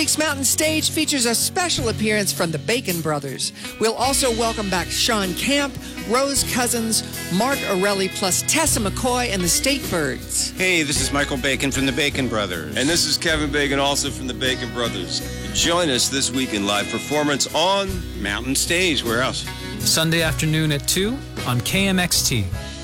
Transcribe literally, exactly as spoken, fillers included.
Week's Mountain Stage features a special appearance from the Bacon Brothers. We'll also welcome back Sean Camp, Rose Cousins, Mark Orelli, plus Tessa McCoy and the State Birds. Hey, this is Michael Bacon from the Bacon Brothers. And this is Kevin Bacon, also from the Bacon Brothers. Join us this week in live performance on Mountain Stage. Where else? Sunday afternoon at two on K M X T.